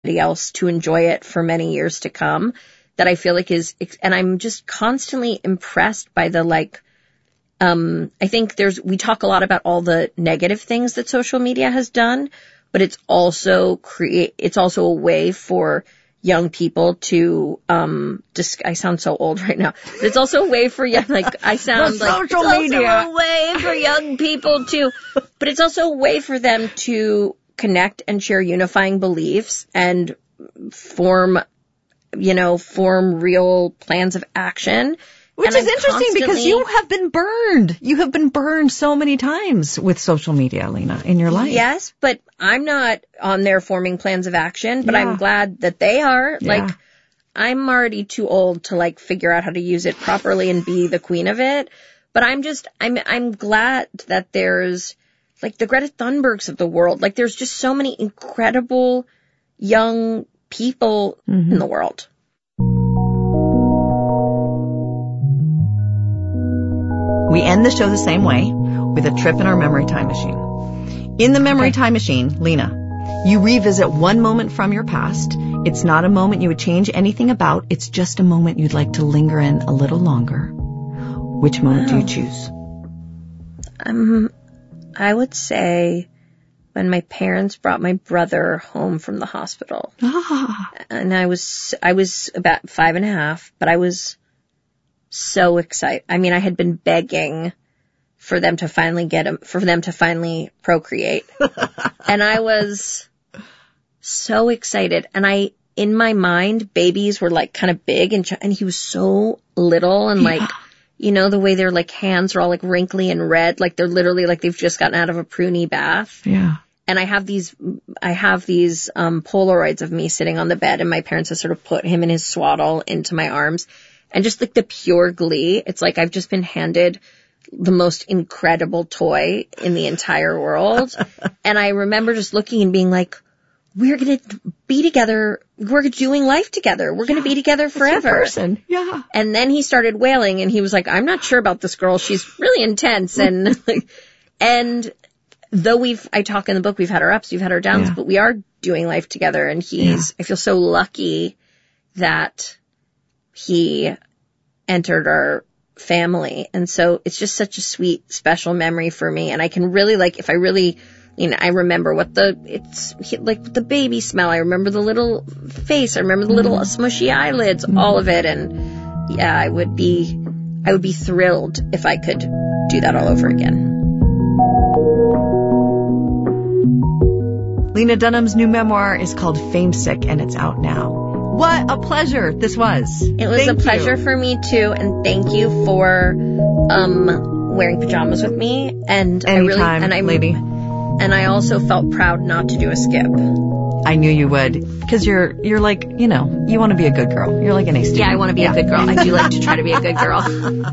else to enjoy it for many years to come, that I feel like and I'm just constantly impressed by the I think we talk a lot about all the negative things that social media has done, but it's also a way for young people to, I sound so old right now, but it's also a way for I sound like social media. Also a way for young people but it's also a way for them to connect and share unifying beliefs and form real plans of action. Which is interesting because you have been burned. You have been burned so many times with social media, Lena, in your life. Yes, but I'm not on there forming plans of action, but I'm glad that they are. Yeah. I'm already too old to figure out how to use it properly and be the queen of it. But I'm glad that there's the Greta Thunbergs of the world. There's just so many incredible young people in the world. We end the show the same way, with a trip in our memory time machine. In the memory time machine, Lena, you revisit one moment from your past. It's not a moment you would change anything about. It's just a moment you'd like to linger in a little longer. Which moment do you choose? I would say when my parents brought my brother home from the hospital. And I was about 5.5, but I was so excited. I mean, I had been begging for them to finally procreate. And I was so excited. And in my mind, babies were kind of big and he was so little and the way their hands are all wrinkly and red, they're literally they've just gotten out of a pruny bath. Yeah. And I have these Polaroids of me sitting on the bed, and my parents have sort of put him in his swaddle into my arms. And just the pure glee, it's I've just been handed the most incredible toy in the entire world. And I remember just looking and being we're going to be together. We're doing life together. We're going to be together forever. That's your person. Yeah. And then he started wailing, and he was I'm not sure about this girl. She's really intense. And, and though I talk in the book, we've had our ups, we've had our downs, but we are doing life together. And I feel so lucky that he entered our family. And so it's just such a sweet, special memory for me. And I can really if I really, I remember the baby smell. I remember the little face. I remember the little smushy eyelids, all of it. And I would be thrilled if I could do that all over again. Lena Dunham's new memoir is called Famesick, and it's out now. What a pleasure this was. It was a pleasure for me too, and thank you for wearing pajamas with me. And anytime, lady. And I also felt proud not to do a skip. I knew you would, because you're you want to be a good girl. You're like an A student. Yeah, I want to be a good girl. I do like to try to be a good girl.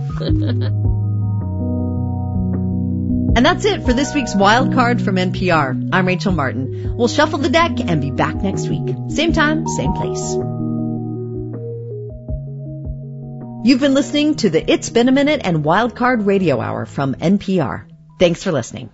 And that's it for this week's Wild Card from NPR. I'm Rachel Martin. We'll shuffle the deck and be back next week. Same time, same place. You've been listening to the It's Been a Minute and Wild Card Radio Hour from NPR. Thanks for listening.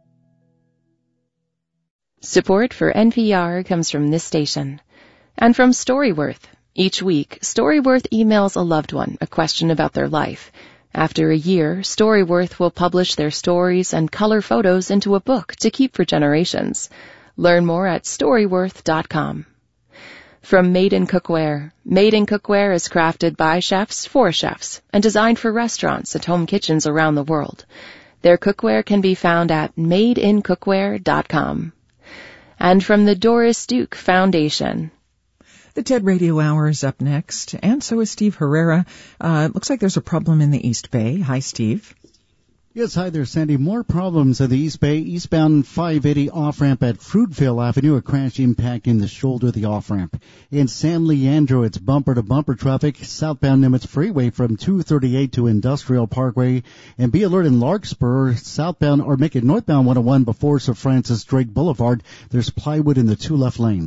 Support for NPR comes from this station and from Storyworth. Each week, Storyworth emails a loved one a question about their life. After a year, Storyworth will publish their stories and color photos into a book to keep for generations. Learn more at Storyworth.com. From Made in Cookware. Made in Cookware is crafted by chefs for chefs and designed for restaurants and home kitchens around the world. Their cookware can be found at madeincookware.com. And from the Doris Duke Foundation. The TED Radio Hour is up next, and so is Steve Herrera. It looks like there's a problem in the East Bay. Hi, Steve. Yes, hi there, Sandy. More problems in the East Bay. Eastbound 580 off-ramp at Fruitvale Avenue. A crash impacting the shoulder of the off-ramp. In San Leandro, it's bumper-to-bumper traffic. Southbound Nimitz Freeway from 238 to Industrial Parkway. And be alert in Larkspur, southbound, or make it northbound 101 before Sir Francis Drake Boulevard. There's plywood in the two left lanes.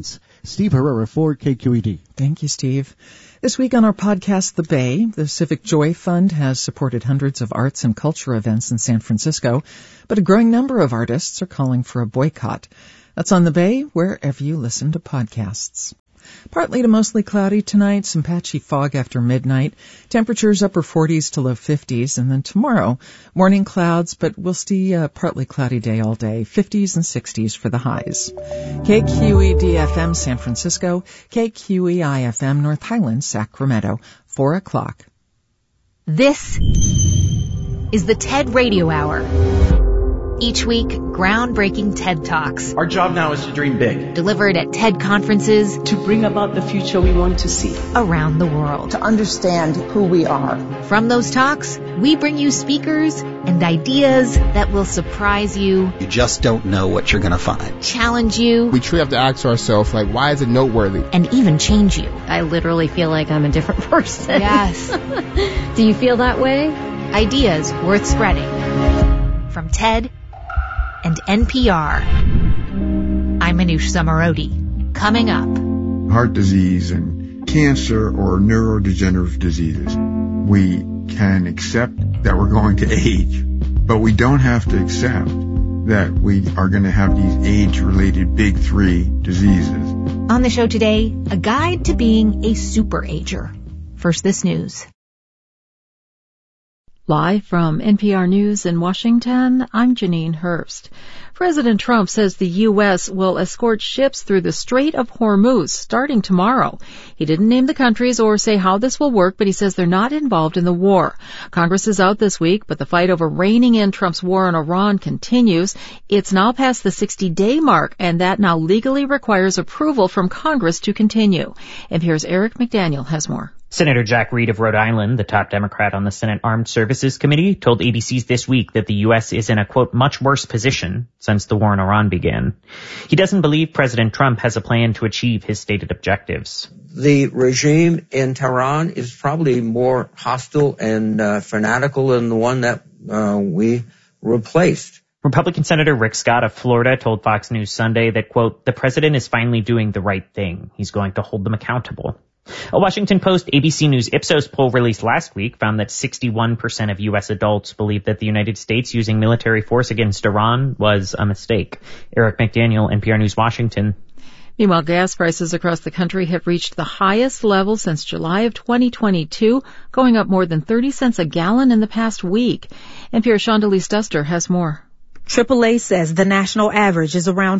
Steve Herrera for KQED. Thank you, Steve. This week on our podcast, The Bay, the Civic Joy Fund has supported hundreds of arts and culture events in San Francisco, but a growing number of artists are calling for a boycott. That's on The Bay, wherever you listen to podcasts. Partly to mostly cloudy tonight, some patchy fog after midnight, temperatures upper 40s to low 50s, and then tomorrow, morning clouds, but we'll see a partly cloudy day all day, 50s and 60s for the highs. KQED-FM San Francisco, KQEI-FM North Highlands, Sacramento, 4 o'clock. This is the TED Radio Hour. Each week, groundbreaking TED Talks. Our job now is to dream big. Delivered at TED conferences. To bring about the future we want to see. Around the world. To understand who we are. From those talks, we bring you speakers and ideas that will surprise you. You just don't know what you're going to find. Challenge you. We truly have to ask ourselves, why is it noteworthy? And even change you. I literally feel like I'm a different person. Yes. Do you feel that way? Ideas worth spreading. From TED and NPR. I'm Manoush Zomorodi. Coming up. Heart disease and cancer or neurodegenerative diseases. We can accept that we're going to age, but we don't have to accept that we are going to have these age-related big three diseases. On the show today, a guide to being a super ager. First, this news. Live from NPR News in Washington, I'm Janine Hurst. President Trump says the U.S. will escort ships through the Strait of Hormuz starting tomorrow. He didn't name the countries or say how this will work, but he says they're not involved in the war. Congress is out this week, but the fight over reining in Trump's war on Iran continues. It's now past the 60-day mark, and that now legally requires approval from Congress to continue. NPR's Eric McDaniel has more. Senator Jack Reed of Rhode Island, the top Democrat on the Senate Armed Services Committee, told ABC's This Week that the U.S. is in a, quote, much worse position since the war in Iran began. He doesn't believe President Trump has a plan to achieve his stated objectives. The regime in Tehran is probably more hostile and fanatical than the one that we replaced. Republican Senator Rick Scott of Florida told Fox News Sunday that, quote, the president is finally doing the right thing. He's going to hold them accountable. A Washington Post ABC News Ipsos poll released last week found that 61% of U.S. adults believe that the United States using military force against Iran was a mistake. Eric McDaniel, NPR News, Washington. Meanwhile, gas prices across the country have reached the highest level since July of 2022, going up more than 30 cents a gallon in the past week. NPR's Shondelise Duster has more. AAA says the national average is around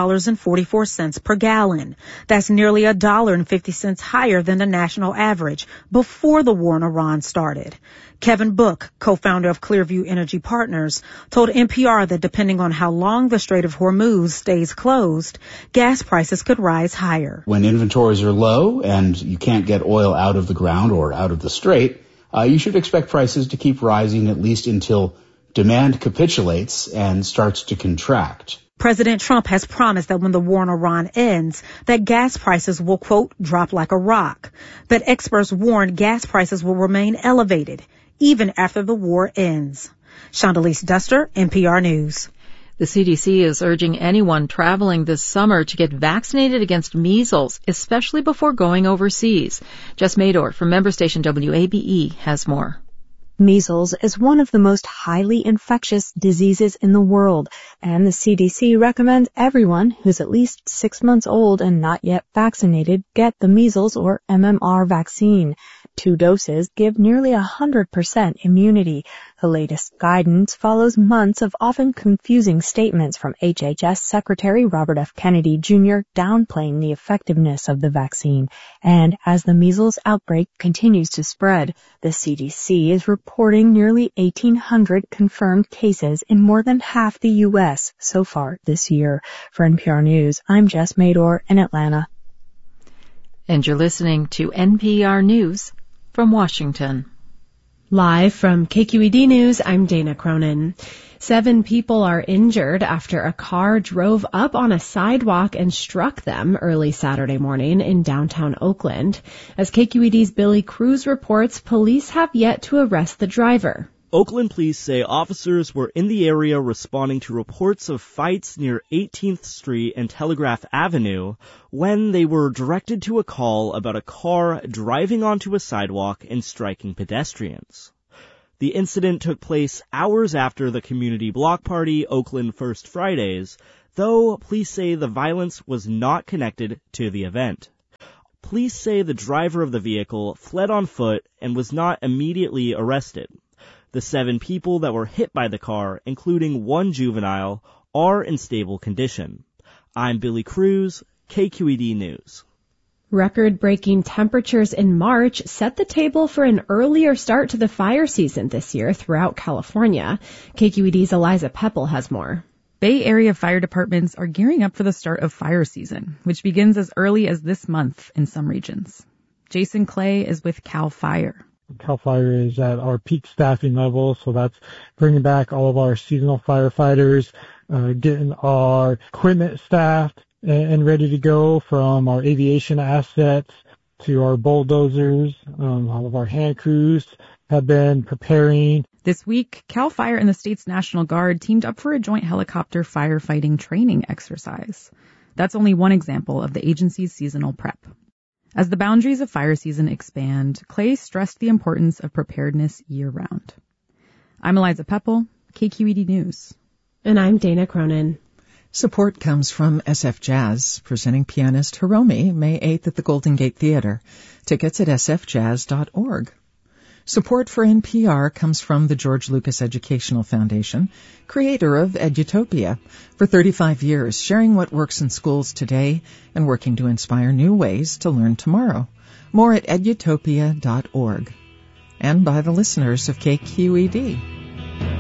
$4.44 per gallon. That's nearly $1.50 higher than the national average before the war in Iran started. Kevin Book, co-founder of Clearview Energy Partners, told NPR that depending on how long the Strait of Hormuz stays closed, gas prices could rise higher. When inventories are low and you can't get oil out of the ground or out of the strait, you should expect prices to keep rising at least until demand capitulates and starts to contract. President Trump has promised that when the war in Iran ends, that gas prices will, quote, drop like a rock. But experts warn gas prices will remain elevated even after the war ends. Shondelise Duster, NPR News. The CDC is urging anyone traveling this summer to get vaccinated against measles, especially before going overseas. Jess Mador from member station WABE has more. Measles is one of the most highly infectious diseases in the world, and the CDC recommends everyone who's at least 6 months old and not yet vaccinated get the measles or MMR vaccine. 2 doses give nearly 100% immunity. The latest guidance follows months of often confusing statements from HHS Secretary Robert F. Kennedy Jr. downplaying the effectiveness of the vaccine. And as the measles outbreak continues to spread, the CDC is reporting nearly 1,800 confirmed cases in more than half the U.S. so far this year. For NPR News, I'm Jess Mador in Atlanta. And you're listening to NPR News from Washington. Live from KQED News, I'm Dana Cronin. 7 people are injured after a car drove up on a sidewalk and struck them early Saturday morning in downtown Oakland. As KQED's Billy Cruz reports, police have yet to arrest the driver. Oakland police say officers were in the area responding to reports of fights near 18th Street and Telegraph Avenue when they were directed to a call about a car driving onto a sidewalk and striking pedestrians. The incident took place hours after the community block party Oakland First Fridays, though police say the violence was not connected to the event. Police say the driver of the vehicle fled on foot and was not immediately arrested. The 7 people that were hit by the car, including 1 juvenile, are in stable condition. I'm Billy Cruz, KQED News. Record-breaking temperatures in March set the table for an earlier start to the fire season this year throughout California. KQED's Eliza Peppel has more. Bay Area fire departments are gearing up for the start of fire season, which begins as early as this month in some regions. Jason Clay is with CAL FIRE. CAL FIRE is at our peak staffing level, so that's bringing back all of our seasonal firefighters, getting our equipment staffed and ready to go, from our aviation assets to our bulldozers. All of our hand crews have been preparing. This week, CAL FIRE and the state's National Guard teamed up for a joint helicopter firefighting training exercise. That's only one example of the agency's seasonal prep. As the boundaries of fire season expand, Clay stressed the importance of preparedness year-round. I'm Eliza Peppel, KQED News. And I'm Dana Cronin. Support comes from SF Jazz, presenting pianist Hiromi May 8th at the Golden Gate Theater. Tickets at sfjazz.org. Support for NPR comes from the George Lucas Educational Foundation, creator of Edutopia, for 35 years, sharing what works in schools today and working to inspire new ways to learn tomorrow. More at edutopia.org. And by the listeners of KQED.